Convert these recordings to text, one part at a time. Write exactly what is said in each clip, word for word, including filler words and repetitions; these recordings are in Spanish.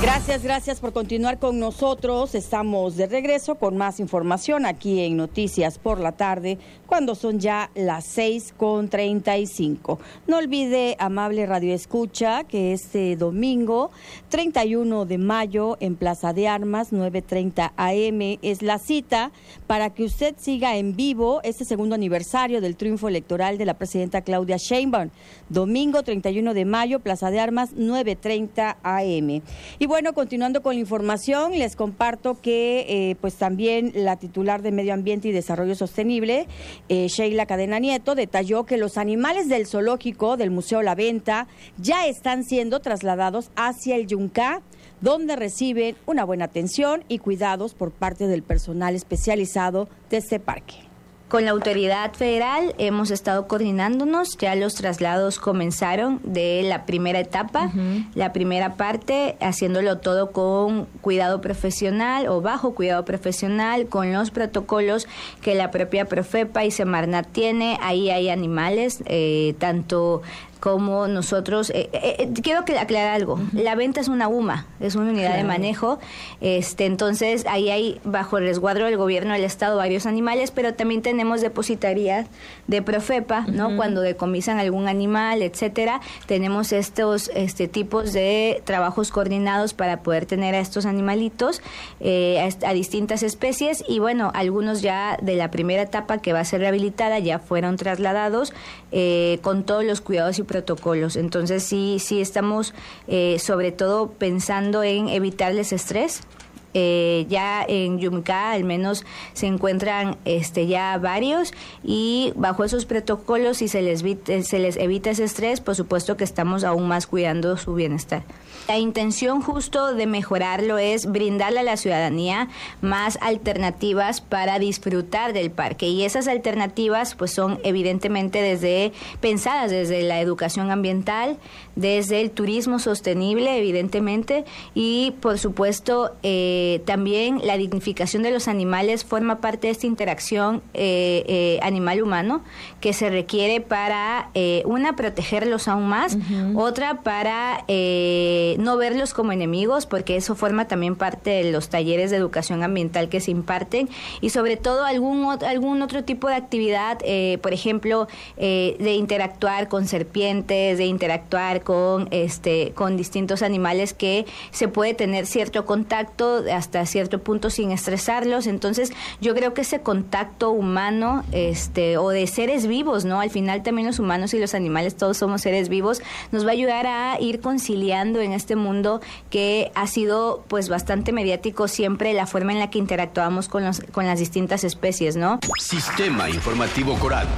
Gracias, gracias por continuar con nosotros. Estamos de regreso con más información aquí en Noticias por la Tarde, cuando son ya las seis con treinta y cinco. No olvide, amable radioescucha, que este domingo, treinta y uno de mayo, en Plaza de Armas, nueve treinta a eme, es la cita para que usted siga en vivo este segundo aniversario del triunfo electoral de la presidenta Claudia Sheinbaum. Domingo, treinta y uno de mayo, Plaza de Armas, nueve treinta a eme. Y bueno, continuando con la información, les comparto que eh, pues también la titular de Medio Ambiente y Desarrollo Sostenible, eh, Sheila Cadena Nieto, detalló que los animales del zoológico del Museo La Venta ya están siendo trasladados hacia el Yuncá, donde reciben una buena atención y cuidados por parte del personal especializado de este parque. Con la autoridad federal hemos estado coordinándonos, ya los traslados comenzaron de la primera etapa, uh-huh. la primera parte, haciéndolo todo con cuidado profesional o bajo cuidado profesional, con los protocolos que la propia Profepa y Semarnat tiene. Ahí hay animales, eh, tanto como nosotros, eh, eh, quiero aclarar algo, uh-huh. La Venta es una U M A, es una unidad claro. de manejo, este, entonces ahí hay bajo el resguardo del gobierno del estado varios animales, pero también tenemos depositarías de Profepa, uh-huh. ¿no? Cuando decomisan algún animal, etcétera, tenemos estos este tipos de trabajos coordinados para poder tener a estos animalitos, eh, a, a distintas especies, y bueno, algunos ya de la primera etapa que va a ser rehabilitada ya fueron trasladados eh, con todos los cuidados y protocolos. Entonces sí, sí estamos eh, sobre todo pensando en evitarles estrés. Eh, ya en Yumcá al menos se encuentran este ya varios, y bajo esos protocolos, si se les, se les evita ese estrés, por supuesto que estamos aún más cuidando su bienestar. La intención justo de mejorarlo es brindarle a la ciudadanía más alternativas para disfrutar del parque, y esas alternativas pues son evidentemente desde pensadas desde la educación ambiental, desde el turismo sostenible evidentemente, y por supuesto eh, también la dignificación de los animales forma parte de esta interacción eh, eh, animal-humano que se requiere para eh, una, protegerlos aún más, uh-huh. otra para eh, no verlos como enemigos, porque eso forma también parte de los talleres de educación ambiental que se imparten, y sobre todo algún, algún otro tipo de actividad, eh, por ejemplo, eh, de interactuar con serpientes, de interactuar con, este, con distintos animales que se puede tener cierto contacto hasta cierto punto sin estresarlos. Entonces yo creo que ese contacto humano este, o de seres vivos, ¿no? Al final también los humanos y los animales, todos somos seres vivos, nos va a ayudar a ir conciliando en este mundo que ha sido pues bastante mediático siempre la forma en la que interactuamos con, los, con las distintas especies, ¿no? Sistema Informativo Coral.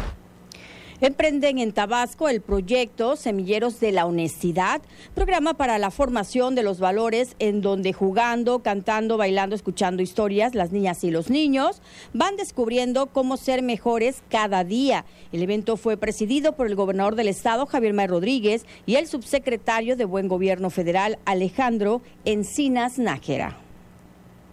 Emprenden en Tabasco el proyecto Semilleros de la Honestidad, programa para la formación de los valores en donde jugando, cantando, bailando, escuchando historias, las niñas y los niños van descubriendo cómo ser mejores cada día. El evento fue presidido por el gobernador del estado, Javier May Rodríguez, y el subsecretario de Buen Gobierno Federal, Alejandro Encinas Nájera.